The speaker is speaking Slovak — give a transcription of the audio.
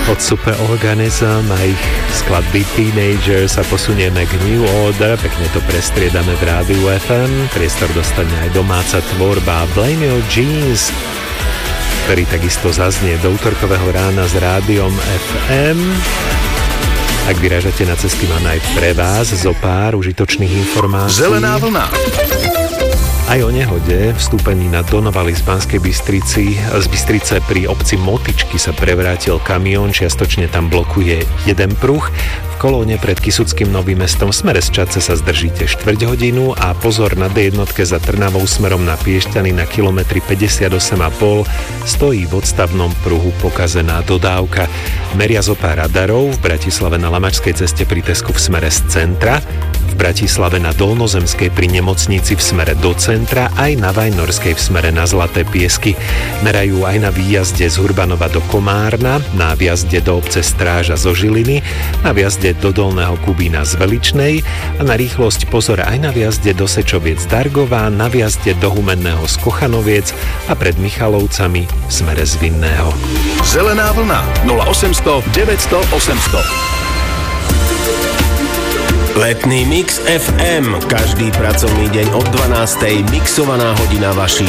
Od Superorganism a ich skladby Teenager sa posunieme k New Order, pekne to prestriedame v rádiu FM, priestor dostane aj domáca tvorba Blame Your Jeans, ktorý takisto zaznie do útorkového rána s rádiom FM. Ak vyrážate na cesty, mám aj pre vás zo pár užitočných informácií. Zelená vlna. Aj o nehode vstúpení na Donovali z Banskej Bystrice pri obci Motičky sa prevrátil kamión, čiastočne tam blokuje jeden pruh. V kolóne pred Kysuckým Novým Mestom v smere z Čadce sa zdržíte 4 hodinu a pozor, na D1 za Trnavou smerom na Piešťany na kilometri 58,5 stojí v odstavnom pruhu pokazená dodávka. Meria zo pár radarov v Bratislave na Lamačskej ceste pri Tesku v smere z centra, v Bratislave na Dolnozemskej pri nemocnici v smere do centra, aj na Vajnorskej v smere na Zlaté Piesky. Merajú aj na výjazde z Hurbanova do Komárna, na výjazde do obce Stráža zo Žiliny, na výjazde do Dolného Kubína z Veličnej a na rýchlosť pozor aj na výjazde do Sečoviec Dargová, na výjazde do Humenného z Kochanoviec a pred Michalovcami v smere z Vinného. Zelená vlna 0800 900 800. Letný Mix FM. Každý pracovný deň od 12. mixovaná hodina vašich